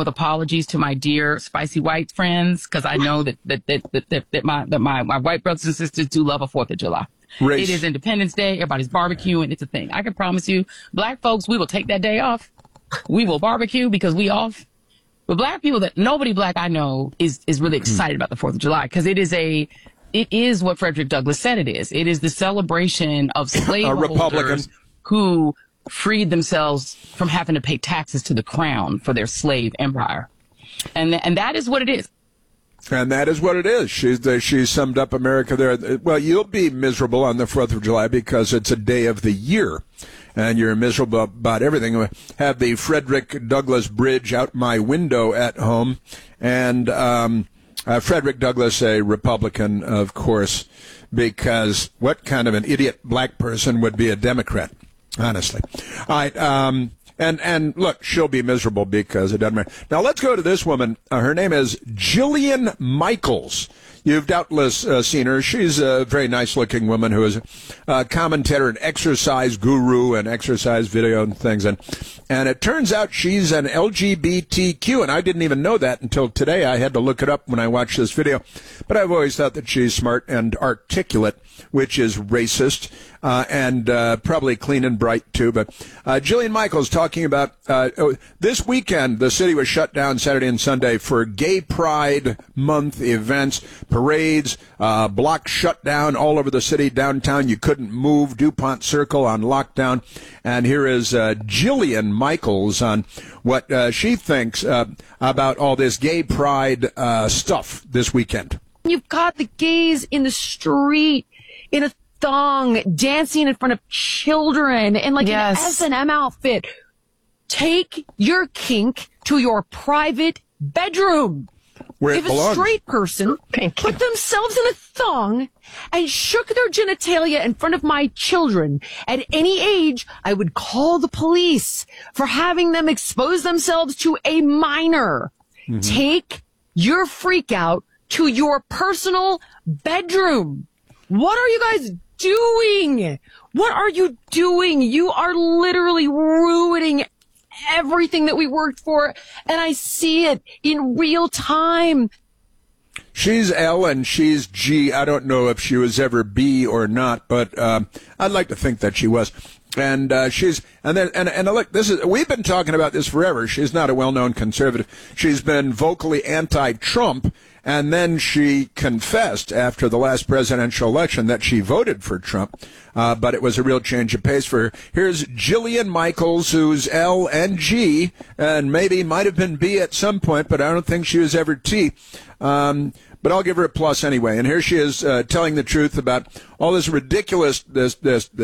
with apologies to my dear spicy white friends, because I know that my white brothers and sisters do love a 4th of July. Race. It is Independence Day. Everybody's barbecuing. It's a thing. I can promise you, black folks, we will take that day off. We will barbecue because we off. But black people, that nobody black I know is really excited about the 4th of July, because it is what Frederick Douglass said it is. It is the celebration of slaveholders who freed themselves from having to pay taxes to the crown for their slave empire. And that is what it is. And that is what it is. She summed up America there. Well, you'll be miserable on the 4th of July because it's a day of the year, and you're miserable about everything. I have the Frederick Douglass Bridge out my window at home, and Frederick Douglass, a Republican, of course, because what kind of an idiot black person would be a Democrat, honestly? All right. And look, she'll be miserable because it doesn't matter. Now let's go to this woman. Her name is Jillian Michaels. You've doubtless seen her. She's a very nice-looking woman who is a commentator, an exercise guru, and exercise video and things. And it turns out she's an LGBTQ, and I didn't even know that until today. I had to look it up when I watched this video. But I've always thought that she's smart and articulate, which is racist, and probably clean and bright, too. But Jillian Michaels talking about this weekend, the city was shut down Saturday and Sunday for Gay Pride Month events, parades, blocks shut down all over the city, downtown. You couldn't move. DuPont Circle on lockdown. And here is Jillian Michaels on what she thinks about all this gay pride stuff this weekend. You've got the gays in the street in a thong dancing in front of children in like an S&M outfit. Take your kink to your private bedroom. Where if a straight person put themselves in a thong and shook their genitalia in front of my children at any age, I would call the police for having them expose themselves to a minor. Mm-hmm. Take your freak out to your personal bedroom. What are you guys doing? What are you doing? You are literally ruining everything that we worked for, and I see it in real time. She's L and she's G. I don't know if she was ever B or not, but I'd like to think that she was. And look, we've been talking about this forever. She's not a well-known conservative. She's been vocally anti-Trump, and then she confessed after the last presidential election that she voted for Trump, but it was a real change of pace for her. Here's Jillian Michaels, who's L and G, and maybe might have been B at some point, but I don't think she was ever T. But I'll give her a plus anyway. And here she is telling the truth about all this ridiculous this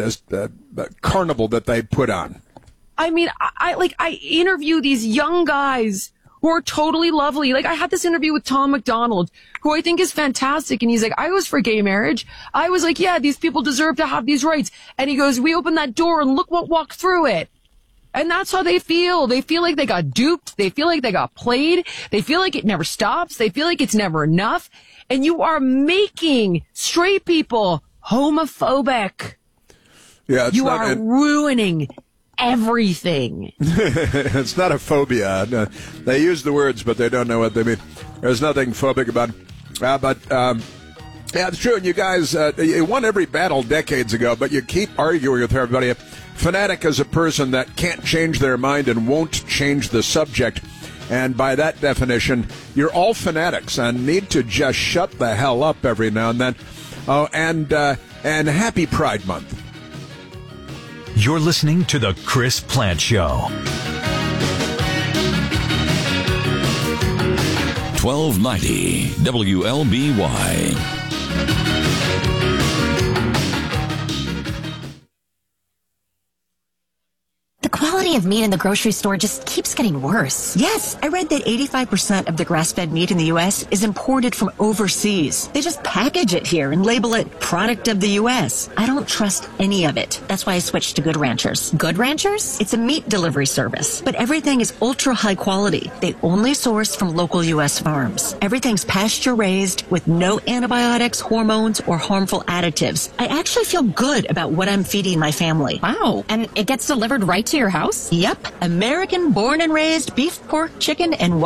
carnival that they put on. I mean, I interview these young guys who are totally lovely. Like, I had this interview with Tom McDonald, who I think is fantastic. And he's like, I was for gay marriage. I was like, yeah, these people deserve to have these rights. And he goes, we opened that door and look what walked through it. And that's how they feel. They feel like they got duped. They feel like they got played. They feel like it never stops. They feel like it's never enough. And you are making straight people homophobic. Yeah, you are ruining everything. It's not a phobia. They use the words, but they don't know what they mean. There's nothing phobic about it. Yeah, it's true. And you guys, you won every battle decades ago, but you keep arguing with everybody. A fanatic is a person that can't change their mind and won't change the subject. And by that definition, you're all fanatics and need to just shut the hell up every now and then. Oh, and happy Pride Month. You're listening to The Chris Plante Show. 1290 WLBY. The quality of meat in the grocery store just keeps getting worse. Yes, I read that 85% of the grass-fed meat in the U.S. is imported from overseas. They just package it here and label it product of the U.S. I don't trust any of it. That's why I switched to Good Ranchers. Good Ranchers? It's a meat delivery service, but everything is ultra high quality. They only source from local U.S. farms. Everything's pasture-raised with no antibiotics, hormones, or harmful additives. I actually feel good about what I'm feeding my family. Wow. And it gets delivered right to your house? Yep. American born and raised beef, pork, chicken, and